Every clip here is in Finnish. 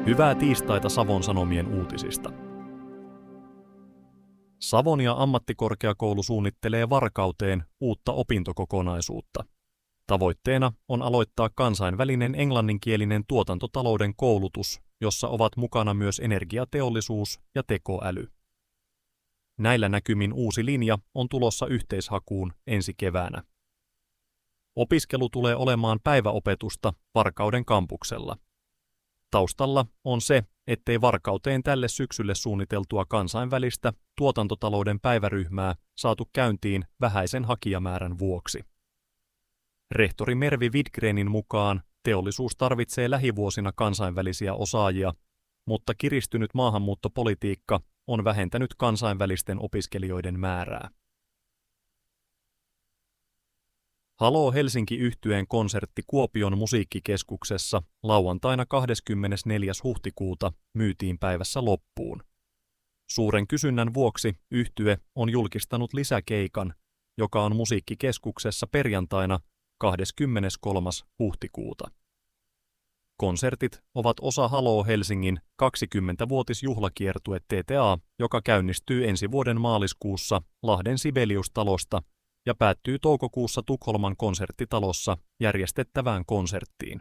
Hyvää tiistaita Savon Sanomien uutisista. Savonia ammattikorkeakoulu suunnittelee Varkauteen uutta opintokokonaisuutta. Tavoitteena on aloittaa kansainvälinen englanninkielinen tuotantotalouden koulutus, jossa ovat mukana myös energiateollisuus ja tekoäly. Näillä näkymin uusi linja on tulossa yhteishakuun ensi keväänä. Opiskelu tulee olemaan päiväopetusta Varkauden kampuksella. Taustalla on se, ettei Varkauteen tälle syksylle suunniteltua kansainvälistä tuotantotalouden päiväryhmää saatu käyntiin vähäisen hakijamäärän vuoksi. Rehtori Mervi Widgrenin mukaan teollisuus tarvitsee lähivuosina kansainvälisiä osaajia, mutta kiristynyt maahanmuuttopolitiikka on vähentänyt kansainvälisten opiskelijoiden määrää. Haloo Helsinki-yhtyeen konsertti Kuopion musiikkikeskuksessa lauantaina 24. huhtikuuta myytiin päivässä loppuun. Suuren kysynnän vuoksi yhtye on julkistanut lisäkeikan, joka on musiikkikeskuksessa perjantaina 23. huhtikuuta. Konsertit ovat osa Haloo Helsingin 20-vuotisjuhlakiertue TTA, joka käynnistyy ensi vuoden maaliskuussa Lahden Sibelius-talosta ja päättyy toukokuussa Tukholman konserttitalossa järjestettävään konserttiin.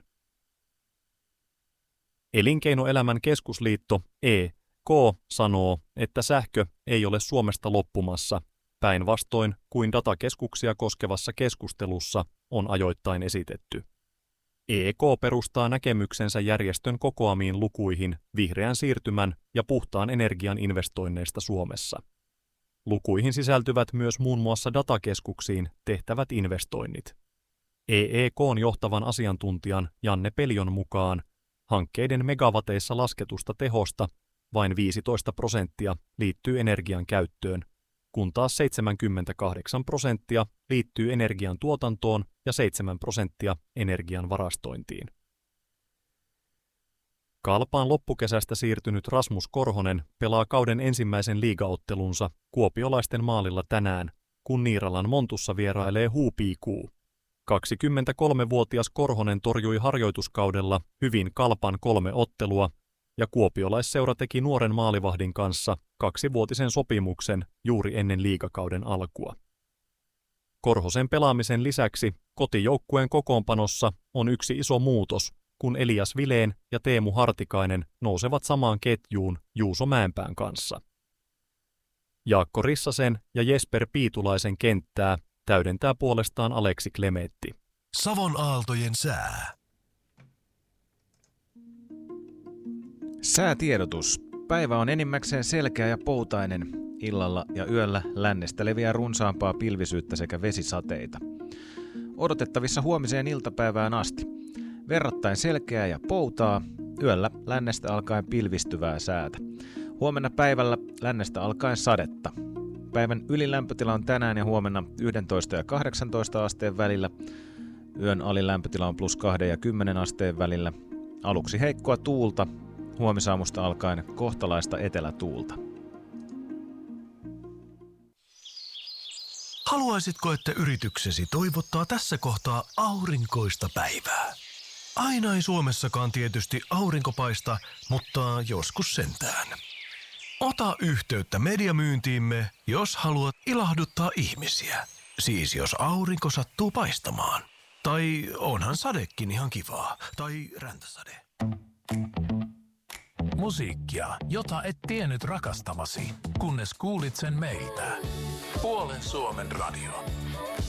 Elinkeinoelämän keskusliitto EK sanoo, että sähkö ei ole Suomesta loppumassa, päinvastoin kuin datakeskuksia koskevassa keskustelussa on ajoittain esitetty. EK perustaa näkemyksensä järjestön kokoamiin lukuihin vihreän siirtymän ja puhtaan energian investoinneista Suomessa. Lukuihin sisältyvät myös muun muassa datakeskuksiin tehtävät investoinnit. EEK:n johtavan asiantuntijan Janne Pelion mukaan hankkeiden megavateissa lasketusta tehosta vain 15% liittyy energian käyttöön, kun taas 78% liittyy energian tuotantoon ja 7% energian varastointiin. Kalpaan loppukesästä siirtynyt Rasmus Korhonen pelaa kauden ensimmäisen liigaottelunsa kuopiolaisten maalilla tänään, kun Niiralan Montussa vierailee HUPK. 23-vuotias Korhonen torjui harjoituskaudella hyvin Kalpan 3 ottelua, ja kuopiolaisseura teki nuoren maalivahdin kanssa 2-vuotisen sopimuksen juuri ennen liigakauden alkua. Korhosen pelaamisen lisäksi kotijoukkueen kokoonpanossa on yksi iso muutos, kun Elias Vileen ja Teemu Hartikainen nousevat samaan ketjuun Juuso Mäenpään kanssa. Jaakko Rissasen ja Jesper Piitulaisen kenttää täydentää puolestaan Aleksi Klemetti. Savon aaltojen sää. Säätiedotus. Päivä on enimmäkseen selkeä ja poutainen. Illalla ja yöllä lännestä leviää runsaampaa pilvisyyttä sekä vesisateita. Odotettavissa huomiseen iltapäivään asti. Verrattain selkeää ja poutaa, yöllä lännestä alkaen pilvistyvää säätä. Huomenna päivällä lännestä alkaen sadetta. Päivän ylilämpötila on tänään ja huomenna 11 ja 18 asteen välillä. Yön alilämpötila on +2 ja 10 asteen välillä. Aluksi heikkoa tuulta, huomisaamusta alkaen kohtalaista etelätuulta. Haluaisitko, että yrityksesi toivottaa tässä kohtaa aurinkoista päivää? Aina ei Suomessakaan tietysti aurinko paista, mutta joskus sentään. Ota yhteyttä mediamyyntiimme, jos haluat ilahduttaa ihmisiä. Siis jos aurinko sattuu paistamaan. Tai onhan sadekin ihan kivaa. Tai räntäsade. Musiikkia, jota et tiennyt rakastavasi, kunnes kuulit sen meiltä. Puolen Suomen radio.